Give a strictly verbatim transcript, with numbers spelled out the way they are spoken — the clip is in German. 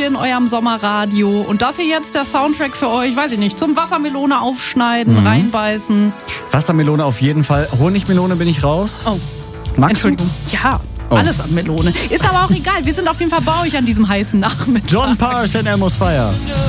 hier in eurem Sommerradio. Und das hier jetzt der Soundtrack für euch, weiß ich nicht, zum Wassermelone aufschneiden, mhm. reinbeißen. Wassermelone auf jeden Fall. Honigmelone bin ich raus. Oh, Magst Entschuldigung. Du? Ja, oh. Alles an Melone. Ist aber auch egal, wir sind auf jeden Fall bei euch an diesem heißen Nachmittag. John Parson, er muss feiern.